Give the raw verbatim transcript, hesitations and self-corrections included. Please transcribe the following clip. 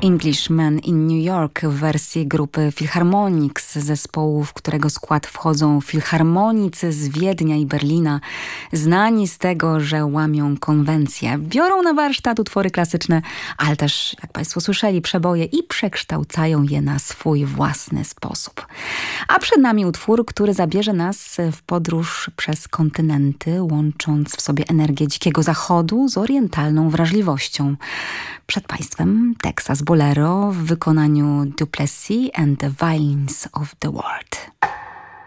Englishman in New York w wersji grupy Philharmonics, zespołu, w którego skład wchodzą filharmonicy z Wiednia i Berlina, znani z tego, że łamią konwencje. Biorą na warsztat utwory klasyczne, ale też, jak Państwo słyszeli, przeboje i przekształcają je na swój własny sposób. A przed nami utwór, który zabierze nas w podróż przez kontynenty, łącząc w sobie energię Dzikiego Zachodu z orientalną wrażliwością. Przed Państwem Texas Bolero w wykonaniu Duplessis and the Violins of the World.